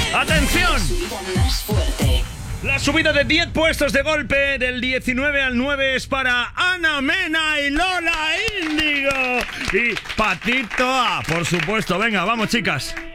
¡Atención! Subida más fuerte. La subida de 10 puestos de golpe del 19 al 9 es para Ana Mena y Lola Índigo. Y Patito A, por supuesto. Venga, vamos, chicas.